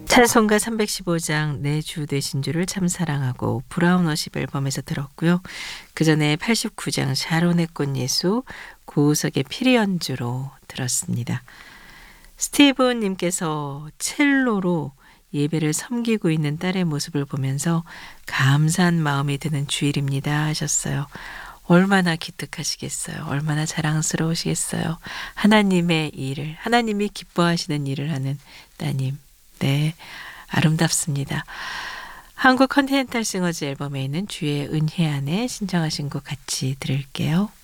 찬송가 315장 내 주 되신 주를 참 사랑하고 브라운 워십 앨범에서 들었고요. 그 전에 89장 샤론의 꽃 예수 고우석의 피리 연주로 들었습니다. 스티븐 님께서 첼로로 예배를 섬기고 있는 딸의 모습을 보면서 감사한 마음이 드는 주일입니다 하셨어요. 얼마나 기특하시겠어요. 얼마나 자랑스러우시겠어요. 하나님의 일을, 하나님이 기뻐하시는 일을 하는 따님. 네, 아름답습니다. 한국 컨티넨탈 싱어즈 앨범에 있는 주의 은혜 안에 신청하신 곡 같이 들을게요.